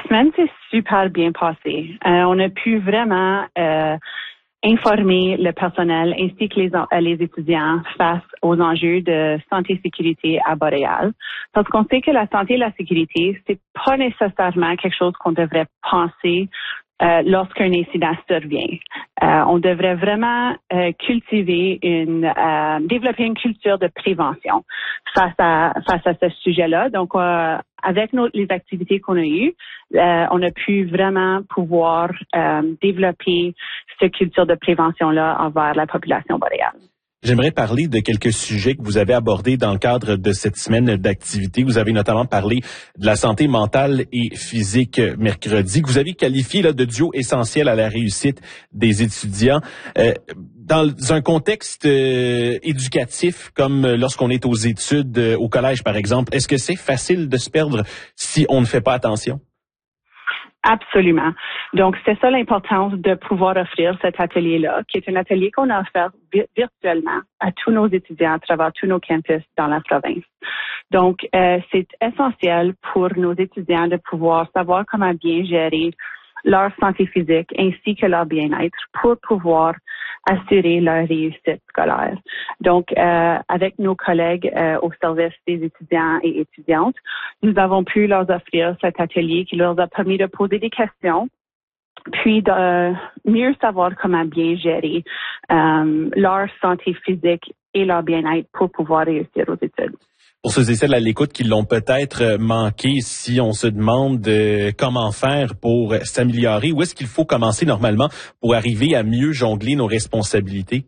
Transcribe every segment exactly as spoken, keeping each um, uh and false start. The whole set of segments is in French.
semaine s'est super bien passée. Euh, on a pu vraiment euh, informer le personnel ainsi que les, les étudiants face aux enjeux de santé et sécurité à Montréal. Parce qu'on sait que la santé et la sécurité, c'est pas nécessairement quelque chose qu'on devrait penser Euh, lorsqu'un incident survient. Euh, on devrait vraiment euh, cultiver une, euh, développer une culture de prévention face à face à ce sujet-là. Donc, euh, avec nos, les activités qu'on a eues, euh, on a pu vraiment pouvoir euh, développer cette culture de prévention-là envers la population boréale. J'aimerais parler de quelques sujets que vous avez abordés dans le cadre de cette semaine d'activité. Vous avez notamment parlé de la santé mentale et physique mercredi, que vous avez qualifié là, de duo essentiel à la réussite des étudiants. Euh, dans un contexte euh, éducatif, comme lorsqu'on est aux études, euh, au collège par exemple, est-ce que c'est facile de se perdre si on ne fait pas attention? Absolument. Donc, c'est ça l'importance de pouvoir offrir cet atelier-là, qui est un atelier qu'on a offert vi- virtuellement à tous nos étudiants à travers tous nos campus dans la province. Donc, euh, c'est essentiel pour nos étudiants de pouvoir savoir comment bien gérer leur santé physique ainsi que leur bien-être pour pouvoir assurer leur réussite scolaire. Donc, euh, avec nos collègues euh, au service des étudiants et étudiantes, nous avons pu leur offrir cet atelier qui leur a permis de poser des questions, puis de euh, mieux savoir comment bien gérer euh, leur santé physique et leur bien-être pour pouvoir réussir aux études. Pour ceux et celles à l'écoute qui l'ont peut-être manqué, si on se demande euh, comment faire pour s'améliorer, où est-ce qu'il faut commencer normalement pour arriver à mieux jongler nos responsabilités?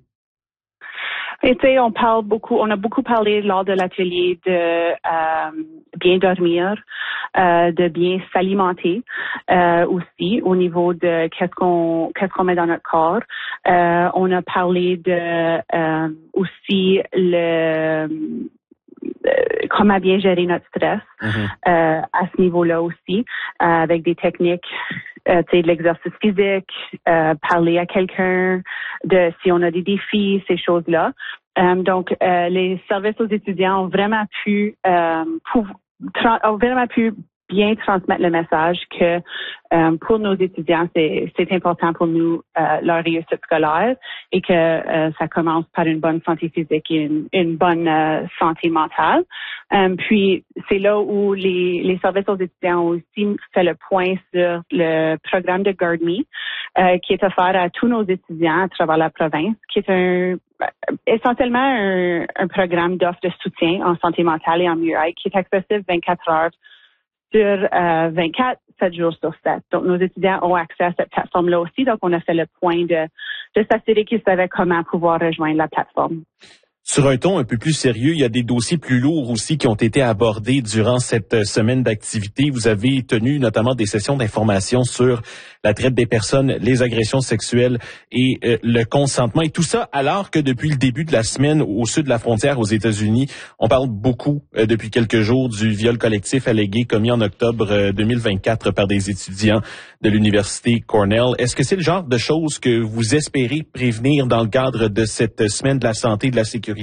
Et tu sais, on parle beaucoup, on a beaucoup parlé lors de l'atelier de euh, bien dormir, euh, de bien s'alimenter euh, aussi au niveau de qu'est-ce qu'on qu'est-ce qu'on met dans notre corps. Euh, on a parlé de euh, aussi le Euh, comment bien gérer notre stress mm-hmm. euh, à ce niveau-là aussi, euh, avec des techniques, euh, tu sais, de l'exercice physique, euh, parler à quelqu'un, de si on a des défis, ces choses-là. Euh, donc, euh, les services aux étudiants ont vraiment pu, euh, pour, tra- ont vraiment pu bien transmettre le message que euh, pour nos étudiants, c'est, c'est important pour nous euh, leur réussite scolaire et que euh, ça commence par une bonne santé physique et une, une bonne euh, santé mentale. Euh, puis, c'est là où les, les services aux étudiants ont aussi fait le point sur le programme de GuardMe euh, qui est offert à tous nos étudiants à travers la province, qui est un essentiellement un, un programme d'offre de soutien en santé mentale et en mieux-être qui est accessible vingt-quatre heures sur euh, vingt-quatre, sept jours sur sept. Donc, nos étudiants ont accès à cette plateforme-là aussi. Donc, on a fait le point de, de s'assurer qu'ils savaient comment pouvoir rejoindre la plateforme. Sur un ton un peu plus sérieux, il y a des dossiers plus lourds aussi qui ont été abordés durant cette semaine d'activité. Vous avez tenu notamment des sessions d'information sur la traite des personnes, les agressions sexuelles et euh, le consentement. Et tout ça alors que depuis le début de la semaine, au sud de la frontière aux États-Unis, on parle beaucoup euh, depuis quelques jours du viol collectif allégué commis en octobre euh, deux mille vingt-quatre par des étudiants de l'université Cornell. Est-ce que c'est le genre de choses que vous espérez prévenir dans le cadre de cette semaine de la santé et de la sécurité?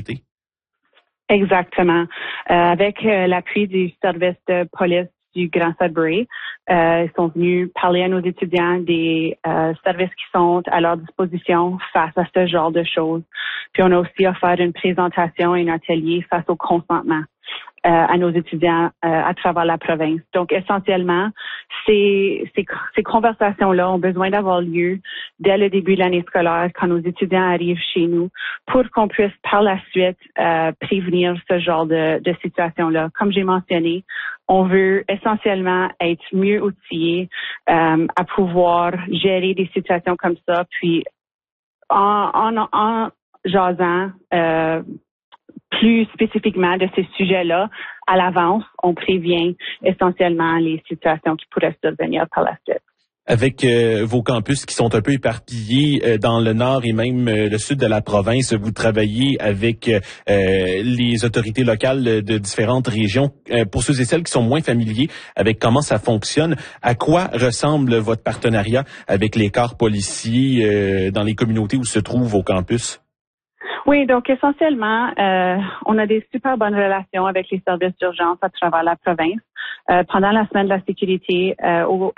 Exactement. Euh, avec euh, l'appui du service de police du Grand Sudbury, euh, ils sont venus parler à nos étudiants des euh, services qui sont à leur disposition face à ce genre de choses. Puis on a aussi offert une présentation et un atelier face au consentement euh, à nos étudiants euh, à travers la province. Donc essentiellement, ces, ces, ces conversations-là ont besoin d'avoir lieu dès le début de l'année scolaire quand nos étudiants arrivent chez nous pour qu'on puisse par la suite euh, prévenir ce genre de, de situation-là. Comme j'ai mentionné, on veut essentiellement être mieux outillés euh, à pouvoir gérer des situations comme ça, puis en, en, en jasant euh, plus spécifiquement de ces sujets-là, à l'avance, on prévient essentiellement les situations qui pourraient survenir par la suite. Avec euh, vos campus qui sont un peu éparpillés euh, dans le nord et même euh, le sud de la province, vous travaillez avec euh, les autorités locales de différentes régions. Euh, pour ceux et celles qui sont moins familiers avec comment ça fonctionne, à quoi ressemble votre partenariat avec les corps policiers euh, dans les communautés où se trouvent vos campus? Oui, donc essentiellement, euh, on a des super bonnes relations avec les services d'urgence à travers la province. Euh, pendant la semaine de la sécurité, euh, au